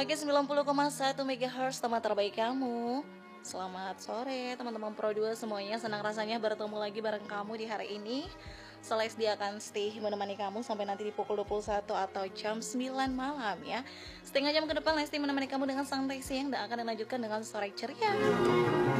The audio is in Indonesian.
Oke, 90,1 MHz teman terbaik kamu. Selamat sore teman-teman Pro 2 semuanya. Senang rasanya bertemu lagi bareng kamu di hari ini. Selesai akan stay menemani kamu sampai nanti di pukul 21 atau jam 9 malam ya. Setengah jam ke depan Lesti menemani kamu dengan santai siang dan akan dilanjutkan dengan sore ceria.